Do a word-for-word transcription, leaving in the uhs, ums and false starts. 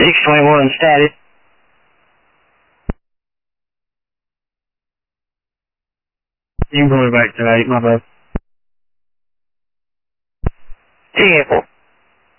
six twenty-one status. You can go back to eight, my bad. ten four.